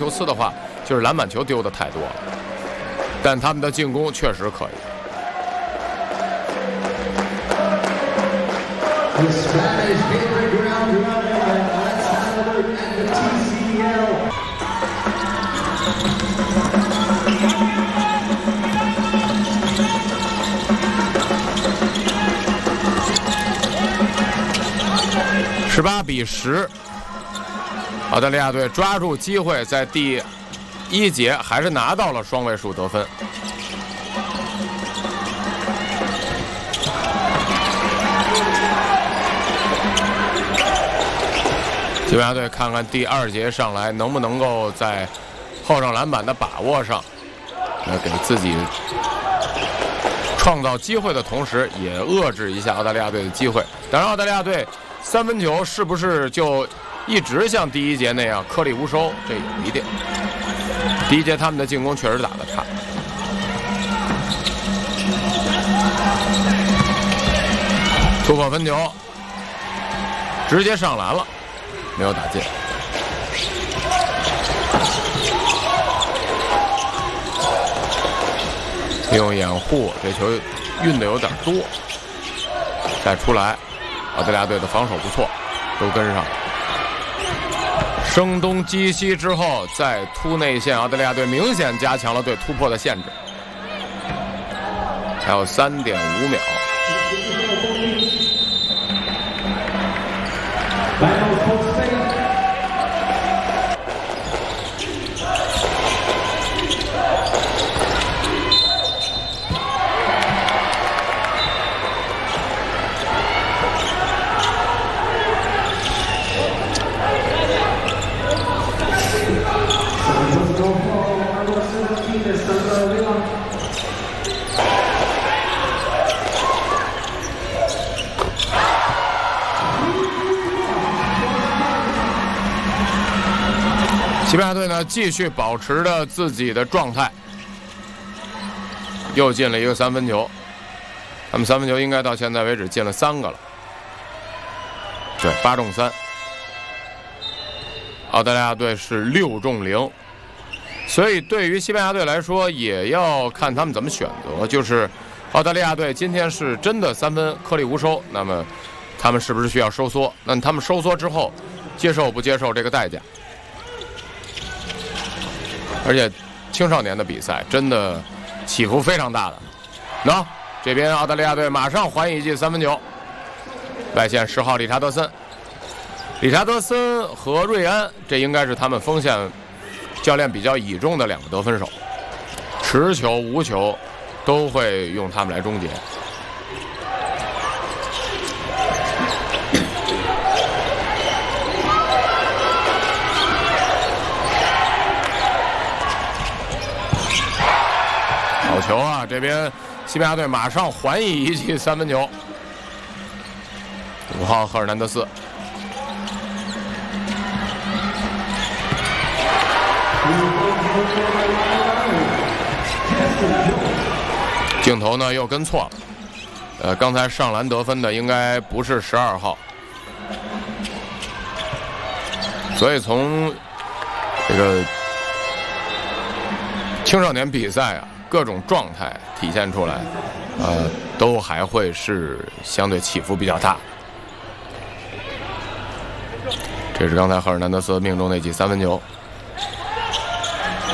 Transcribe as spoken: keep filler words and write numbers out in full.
斯的话，就是篮板球丢的太多了，但他们的进攻确实可以。十八比十，澳大利亚队抓住机会，在第一节还是拿到了双位数得分。西班牙队看看第二节上来能不能够在后上篮板的把握上，呃，给自己创造机会的同时，也遏制一下澳大利亚队的机会。当然，澳大利亚队三分球是不是就一直像第一节那样颗粒无收？这有一点。第一节他们的进攻确实打得差。突破分球，直接上篮了，没有打进。利用掩护，这球运的有点多，再出来，澳大利亚队的防守不错，都跟上。声东击西之后，再突内线，澳大利亚队明显加强了对突破的限制。还有三点五秒。西班牙队呢，继续保持着自己的状态，又进了一个三分球。他们三分球应该到现在为止进了三个了，对，八中三。澳大利亚队是六中零，所以对于西班牙队来说，也要看他们怎么选择。就是澳大利亚队今天是真的三分颗粒无收，那么他们是不是需要收缩？那他们收缩之后，接受不接受这个代价？而且青少年的比赛真的起伏非常大的。喏，这边澳大利亚队马上还一记三分球，外线十号理查德森，理查德森和瑞安，这应该是他们锋线教练比较倚重的两个得分手，持球无球都会用他们来终结。好球啊！这边西班牙队马上还以一记三分球。五号赫尔南德斯，镜头呢又跟错了。呃，刚才上篮得分的应该不是十二号，所以从这个青少年比赛啊。各种状态体现出来，呃，都还会是相对起伏比较大。这是刚才赫尔南德斯命中那记三分球。